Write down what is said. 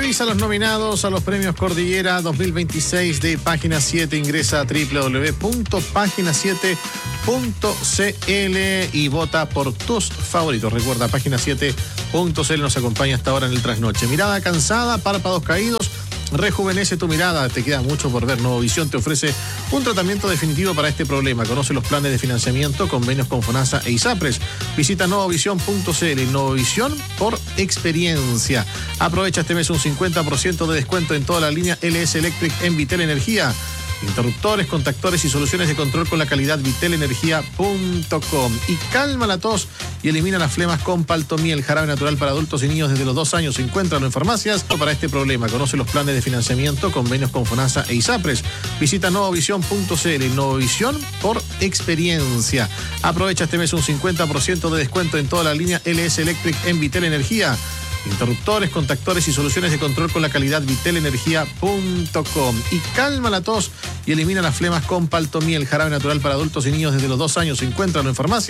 Analiza los nominados a los premios Cordillera 2026 de Página 7. Ingresa a www.pagina7.cl y vota por tus favoritos. Recuerda, Página7.cl nos acompaña hasta ahora en el trasnoche. Mirada cansada, párpados caídos. Rejuvenece tu mirada, te queda mucho por ver. Novovisión te ofrece un tratamiento definitivo para este problema. Conoce los planes de financiamiento, convenios con FONASA e ISAPRES. Visita novovisión.cl. Novovisión por experiencia. Aprovecha este mes un 50% de descuento en toda la línea LS Electric en Vitel Energía. Interruptores, contactores y soluciones de control con la calidad vitelenergia.com. Y calma la tos y elimina las flemas con Paltomiel, jarabe natural para adultos y niños desde los 2 años. Encuéntralo en farmacias para este problema. Conoce los planes de financiamiento, convenios con FONASA e ISAPRES. Visita novovisión.cl. Novovisión por experiencia. Aprovecha este mes un 50% de descuento en toda la línea LS Electric en Vitel Energía. Interruptores, contactores y soluciones de control con la calidad vitelenergia.com. Y calma la tos y elimina las flemas con Paltomiel, jarabe natural para adultos y niños desde los 2 años. Encuéntralo en farmacia.